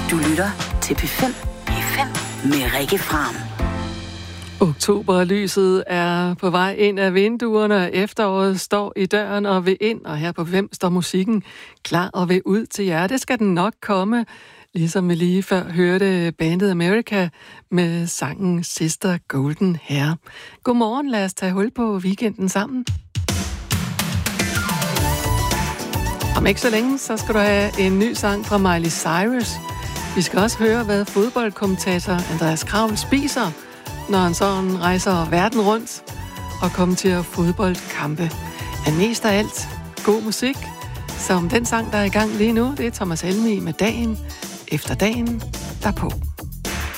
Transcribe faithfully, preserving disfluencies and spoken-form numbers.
Du lytter til P fem. P fem med Rikke Fram. Oktoberlyset er på vej ind af vinduerne, og efteråret står i døren og vil ind, og her på Hvem står musikken klar og vil ud til jer. Det skal den nok komme, ligesom vi lige før hørte bandet America med sangen Sister Golden Hair. Godmorgen, lad os tage hul på weekenden sammen. Om ikke så længe, så skal du have en ny sang fra Miley Cyrus. Vi skal også høre, hvad fodboldkommentator Andreas Kravl spiser, når han sådan rejser verden rundt og kommenterer fodboldkampe. Men mest af alt god musik, som den sang, der er i gang lige nu, det er Thomas Helmig med Dagen efter dagen derpå.